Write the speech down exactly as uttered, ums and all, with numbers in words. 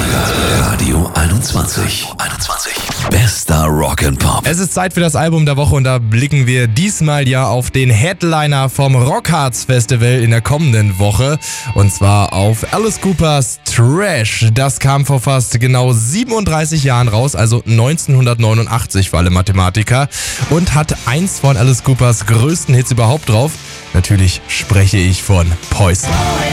Radio einundzwanzig. einundzwanzig. Bester Rock'n'Pop. Es ist Zeit für das Album der Woche und da blicken wir diesmal ja auf den Headliner vom Rockharz Festival in der kommenden Woche. Und zwar auf Alice Coopers Trash. Das kam vor fast genau siebenunddreißig Jahren raus, also neunzehnhundertneunundachtzig für alle Mathematiker. Und hat eins von Alice Coopers größten Hits überhaupt drauf. Natürlich spreche ich von Poison.